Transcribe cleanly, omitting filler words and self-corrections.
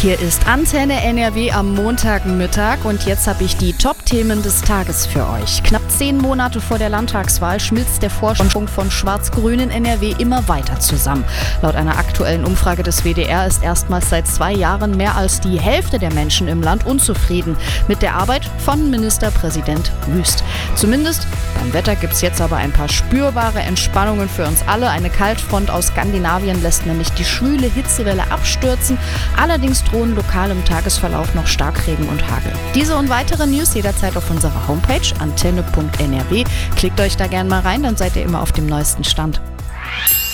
Hier ist Antenne NRW am Montagmittag und jetzt habe ich die Top-Themen des Tages für euch. Knapp 10 Monate vor der Landtagswahl schmilzt der Vorsprung von Schwarz-Grün in NRW immer weiter zusammen. Laut einer aktuellen Umfrage des WDR ist erstmals seit 2 Jahren mehr als die Hälfte der Menschen im Land unzufrieden mit der Arbeit von Ministerpräsident Wüst. Zumindest beim Wetter gibt es jetzt aber ein paar spürbare Entspannungen für uns alle. Eine Kaltfront aus Skandinavien lässt nämlich die schwüle Hitzewelle abstürzen. Allerdings drohen lokal im Tagesverlauf noch Starkregen und Hagel. Diese und weitere News jederzeit auf unserer Homepage antenne.nrw. Klickt euch da gerne mal rein, dann seid ihr immer auf dem neuesten Stand.